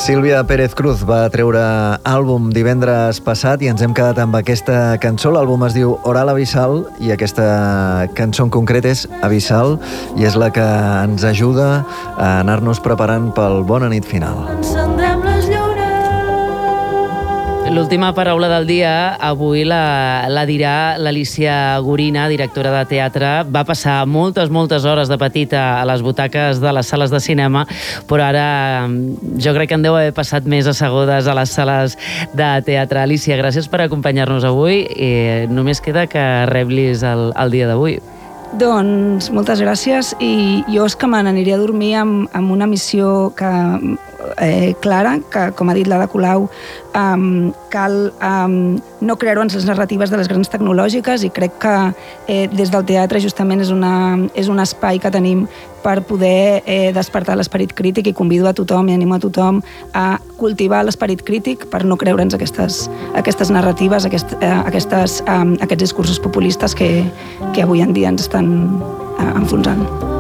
Sílvia Pérez Cruz va treure àlbum divendres passat i ens hem quedat amb aquesta cançó. L'àlbum es diu Oral Abissal i aquesta cançó en concret és Abissal i és la que ens ajuda a anar-nos preparant pel Bona nit final. Encendrem les llures. L'última paraula del dia avui la dirà l'Alícia Gorina, directora de teatre. Va passar moltes hores de petita a les butaques de les sales de cinema, però ara jo crec que en deu haver passat més assegudes a les sales de teatre. Alícia, gràcies per acompanyar-nos avui i només queda que reblis el dia d'avui. Doncs moltes gràcies i jo és que me n'aniria a dormir amb una missió clara, que com ha dit l'Ada Colau, cal no creure'ns les narratives de les grans tecnològiques i crec que des del teatre justament és un espai que tenim per poder despertar l'esperit crític i convido a tothom i animo a tothom a cultivar l'esperit crític per no creure'ns aquestes narratives, aquests discursos populistes que avui en dia ens estan enfonsant.